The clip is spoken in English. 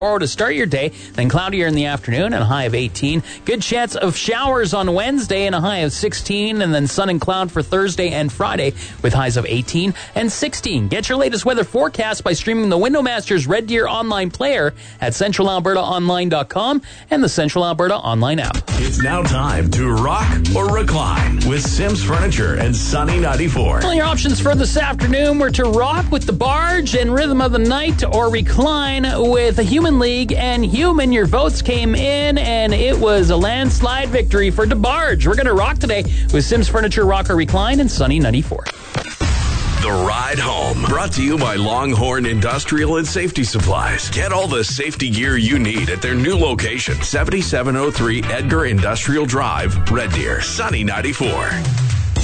to start your day, then cloudier in the afternoon and a high of 18. Good chance of showers on Wednesday and a high of 16, and then sun and cloud for Thursday and Friday with highs of 18 and 16. Get your latest weather forecast by streaming the Windowmasters Red Deer online player at centralalbertaonline.com and the Central Alberta online app. It's now time to rock or recline with Sims Furniture and Sunny 94. Well, your options for this afternoon were to rock with the Barge and Rhythm of the Night, or recline with a Human League and Human. Your votes came in, and it was a landslide victory for DeBarge. We're going to rock today with Sims Furniture, Rock or Recline, and Sunny 94. The Ride Home, brought to you by Longhorn Industrial and Safety Supplies. Get all the safety gear you need at their new location, 7703 Edgar Industrial Drive, Red Deer. Sunny 94.